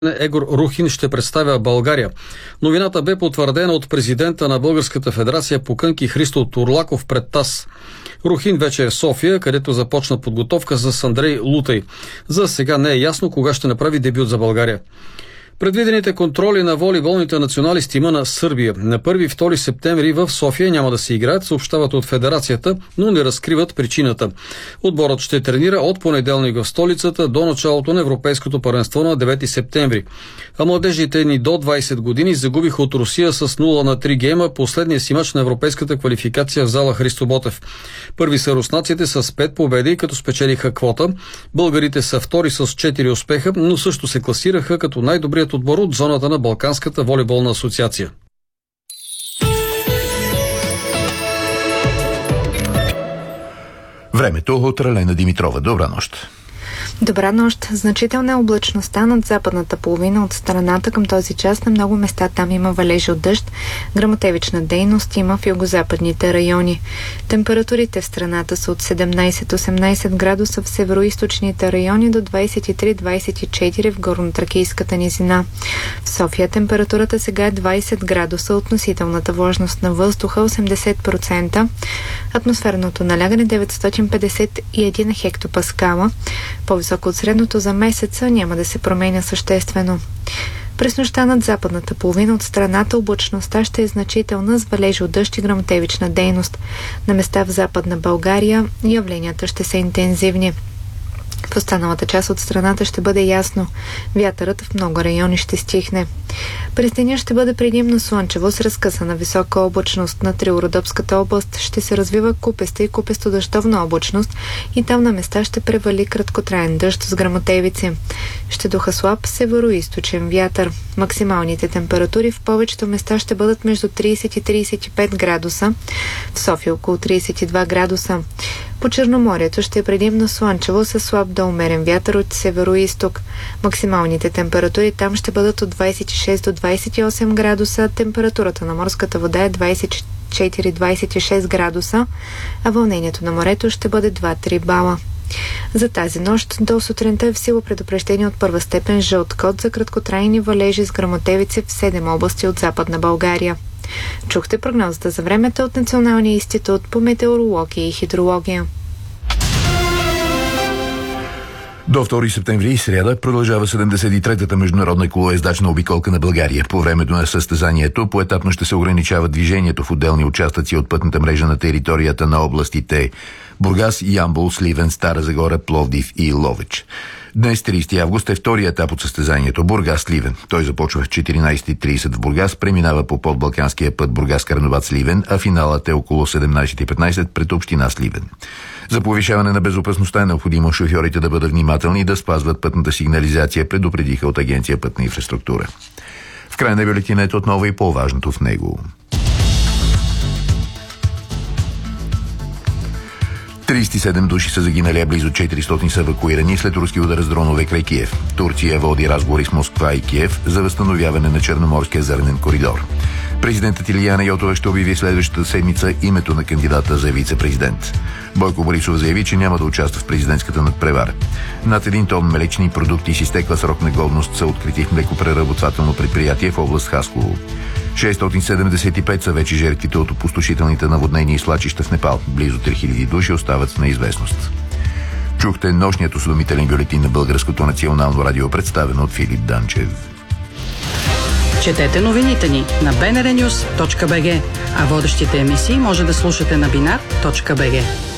Егор Рухин ще представя България. Новината бе потвърдена от президента на Българската федерация по кънки Христо Турлаков пред ТАСС. Рухин вече е в София, където започна подготовка с Андрей Лутай. За сега не е ясно кога ще направи дебют за България. Предвидените контроли на волейболните националисти има на Сърбия. На 1 и 2 септември в София няма да се играят, съобщават от федерацията, но не разкриват причината. Отборът ще тренира от понеделник в столицата до началото на Европейското първенство на 9 септември. А младежите ни до 20 години загубиха от Русия с 0-3 гейма последния си мач на европейската квалификация в зала Христо Ботев. Първи са руснаците с 5 победи, като спечелиха квота. Българите са втори с 4 успеха, но също се класираха като най-добрият отбор от зоната на Балканската волейболна асоциация. Времето от Ралена Димитрова. Добра нощ. Добра нощ. Значителна е облачността над западната половина от страната към този час. На много места там има валежи от дъжд. Гръмотевична дейност има в югозападните райони. Температурите в страната са от 17-18 градуса в североизточните райони до 23-24 в горнотракийската низина. В София температурата сега е 20 градуса, относителната влажност на въздуха 80%, атмосферното налягане 951 хектопаскала. По-високо от средното за месеца, няма да се променя съществено. През нощта над западната половина от страната облачността ще е значителна с валежи от дъжд и гръмотевична дейност. На места в Западна България явленията ще са интензивни. В останалата част от страната ще бъде ясно. Вятърът в много райони ще стихне. През деня ще бъде предимно слънчево с разкъсана висока облачност. На Триородопската област ще се развива купеста и купесто-дъждовна облачност и там на места ще превали краткотраен дъжд с гръмотевици. Ще духа слаб североизточен вятър. Максималните температури в повечето места ще бъдат между 30 и 35 градуса. В София около 32 градуса. По Черноморието ще е предимно слънчево с слаб до умерен вятър от северо-исток. Максималните температури там ще бъдат от 26 до 28 градуса. Температурата на морската вода е 24-26 градуса, а вълнението на морето ще бъде 2-3 бала. За тази нощ до сутринта е в сила предупреждение от първа степен жълт код за краткотрайни валежи с гръмотевици в 7 области от Западна България. Чухте прогнозата за времето от Националния институт по метеорология и хидрология. До 2 септември, сряда, продължава 73-та международна колоездачна обиколка на България. По времето на състезанието поетапно ще се ограничава движението в отделни участъци от пътната мрежа на територията на областите Бургас, Ямбол, Сливен, Стара Загора, Пловдив и Ловеч. Днес, 30 август, е втория етап от състезанието Бургас-Сливен. Той започва в 14:30 в Бургас, преминава по подбалканския път Бургас-Карнобат-Сливен, а финалът е около 17:15 пред община Сливен. За повишаване на безопасността е необходимо шофьорите да бъдат внимателни и да спазват пътната сигнализация, предупредиха от Агенция Пътна инфраструктура. В края на бюлетинът отново и по-важното в него. 37 души са загинали, а близо 400 са евакуирани след руски удар с дронове край Киев. Турция води разговори с Москва и Киев за възстановяване на Черноморския зърнен коридор. Президентът Илияна Йотова ще обяви следващата седмица името на кандидата за вице-президент. Бойко Борисов заяви, че няма да участва в президентската надпревара. Над 1 тон млечни продукти с изтекла срок на годност са открити в млекопреработвателно предприятие в област Хасково. 675 са вече жертвите от опустошителните наводнения и свлачища в Непал. Близо 3000 души остават в неизвестност. Чухте нощният осведомителен бюлетин на Българското национално радио, представен от Филип Данчев. Четете новините ни на bnrnews.bg, а водещите емисии може да слушате на binar.bg.